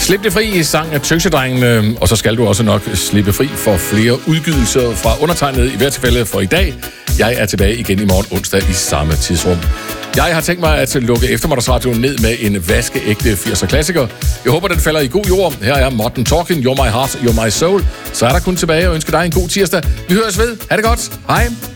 Slip det fri i sang af Tøsedrengene, og så skal du også nok slippe fri for flere udgydelser fra undertegnet i hvert tilfælde for i dag. Jeg er tilbage igen i morgen onsdag i samme tidsrum. Jeg har tænkt mig at lukke eftermiddagsradioen ned med en vaskeægte 80'er klassiker. Jeg håber, den falder i god jord. Her er Modern Talking, You're My Heart, You're My Soul. Så er der kun tilbage at ønske dig en god tirsdag. Vi høres ved. Ha' det godt. Hej.